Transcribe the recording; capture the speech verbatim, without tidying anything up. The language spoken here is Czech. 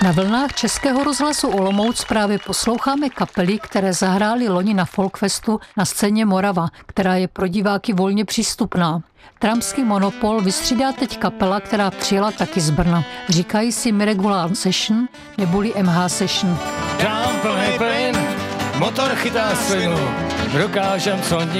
Na vlnách Českého rozhlasu Olomouc právě posloucháme kapely, které zahrály loni na Folkfestu na scéně Morava, která je pro diváky volně přístupná. Tramský monopol vystřídá teď kapela, která přijela taky z Brna. Říkají si Miregular Session neboli M H Session. Dám plnej plyn, motor chytá slinu, dokážem co